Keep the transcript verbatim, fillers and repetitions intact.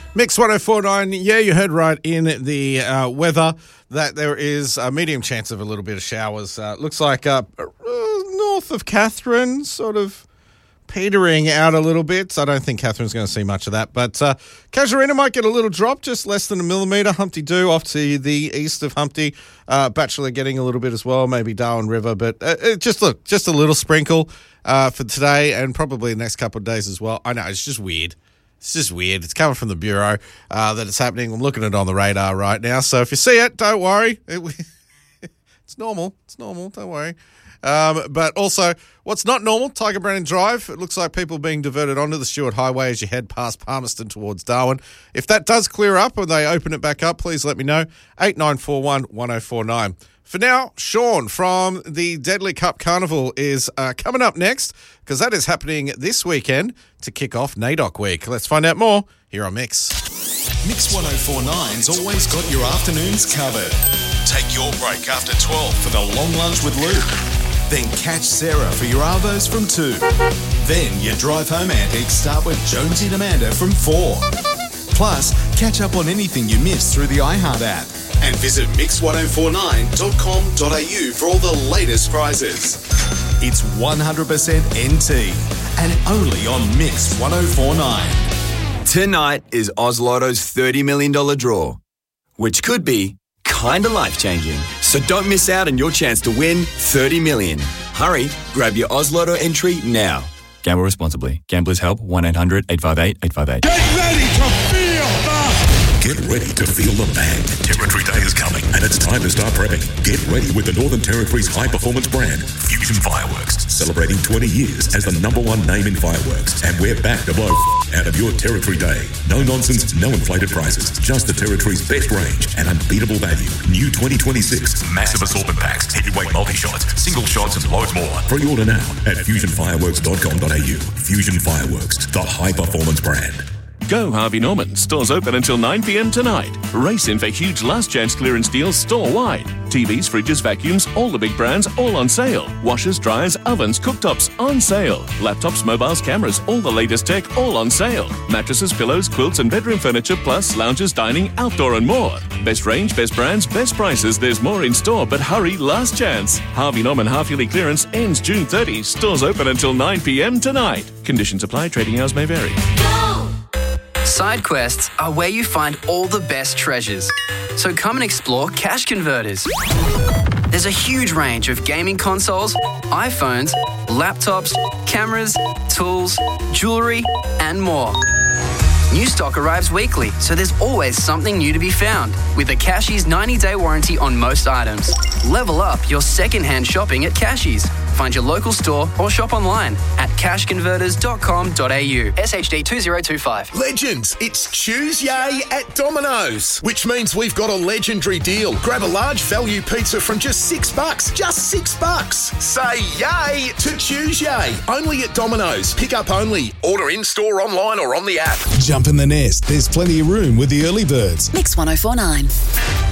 Mix one oh four point nine, yeah, you heard right in the uh, weather that there is a medium chance of a little bit of showers. Uh, looks like uh, uh, north of Catherine, sort of petering out a little bit. So I don't think Catherine's going to see much of that. But uh, Casuarina might get a little drop, just less than a millimetre. Humpty Doo off to the east of Humpty. Uh, Bachelor getting a little bit as well, maybe Darwin River. But uh, it just look, just a little sprinkle uh, for today and probably the next couple of days as well. I know, it's just weird. It's just weird. It's coming from the Bureau uh, that it's happening. I'm looking at it on the radar right now. So if you see it, don't worry. It, it's normal. It's normal. Don't worry. Um, but also, what's not normal, Tiger Brannon Drive. It looks like people being diverted onto the Stewart Highway as you head past Palmerston towards Darwin. If that does clear up or they open it back up, please let me know. eight nine four one, one oh four nine. For now, Sean from the Deadly Cup Carnival is uh, coming up next because that is happening this weekend to kick off NAIDOC Week. Let's find out more here on Mix. Mix one oh four point nine's always got your afternoons covered. Take your break after twelve for the long lunch with Lou. Then catch Sarah for your arvos from two. Then your drive home antics start with Jonesy and Amanda from four. Plus, catch up on anything you missed through the iHeart app. And visit mix one oh four nine dot com dot a u for all the latest prizes. It's one hundred percent N T and only on Mix one oh four point nine. Tonight is Oz Lotto's thirty million dollars draw, which could be kinda life-changing. So don't miss out on your chance to win thirty million dollars. Hurry, grab your Oz Lotto entry now. Gamble responsibly. Gamblers help one eight hundred eight five eight eight five eight. Get ready to feel the... Get ready to feel the bang. Territory Day is coming, and it's time to start prepping. Get ready with the Northern Territory's high-performance brand, Fusion Fireworks, celebrating twenty years as the number one name in fireworks. And we're back to blow out of your Territory Day. No nonsense, no inflated prices, just the Territory's best range and unbeatable value. New twenty twenty-six massive assortment packs, heavyweight multi-shots, single shots, and loads more. Pre-order now at fusion fireworks dot com dot a u. Fusion Fireworks, the high-performance brand. Go Harvey Norman. Stores open until nine p.m. tonight. Race in for huge last chance clearance deals store-wide. T Vs, fridges, vacuums, all the big brands, all on sale. Washers, dryers, ovens, cooktops, on sale. Laptops, mobiles, cameras, all the latest tech, all on sale. Mattresses, pillows, quilts and bedroom furniture, plus lounges, dining, outdoor and more. Best range, best brands, best prices. There's more in store, but hurry, last chance. Harvey Norman half-yearly clearance ends June thirtieth. Stores open until nine p.m. tonight. Conditions apply. Trading hours may vary. Side quests are where you find all the best treasures. So come and explore Cash Converters. There's a huge range of gaming consoles, iPhones, laptops, cameras, tools, jewellery, and more. New stock arrives weekly, so there's always something new to be found. With a Cashies ninety-day warranty on most items. Level up your second-hand shopping at Cashies. Find your local store or shop online at cash converters dot com dot a u. S H D two zero two five. Legends, it's Choose Yay at Domino's, which means we've got a legendary deal. Grab a large value pizza from just six bucks. Just six bucks. Say yay to Choose Yay. Only at Domino's. Pick up only. Order in-store, online or on the app. Jump in the nest. There's plenty of room with the early birds. Mix one oh four point nine.